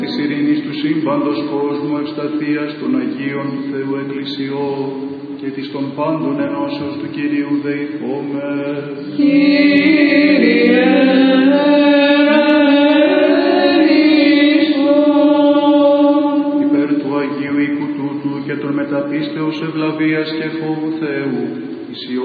Της ειρήνης του σύμπαντος κόσμου, ευσταθίας των Αγίων του Θεού Εκκλησιών και της των πάντων ενώσεως του Κυρίου δεηθώμε. Κύριε ελέησον. Υπέρ του Αγίου οίκου τούτου και των μεταπίστεως ευλαβίας και φόβου Θεού,